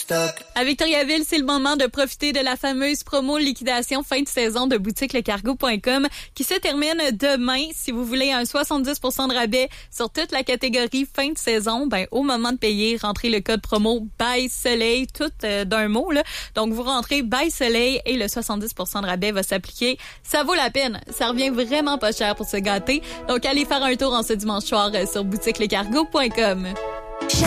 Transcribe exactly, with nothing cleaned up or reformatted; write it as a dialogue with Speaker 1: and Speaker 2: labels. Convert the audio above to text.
Speaker 1: À Victoriaville, c'est le moment de profiter de la fameuse promo liquidation fin de saison de boutique le cargo point com qui se termine demain. Si vous voulez un soixante-dix pour cent de rabais sur toute la catégorie fin de saison, ben au moment de payer, rentrez le code promo By Soleil, tout euh, d'un mot là. Donc vous rentrez By Soleil et le soixante-dix pour cent de rabais va s'appliquer. Ça vaut la peine. Ça revient vraiment pas cher pour se gâter. Donc allez faire un tour en ce dimanche soir sur boutique le cargo point com.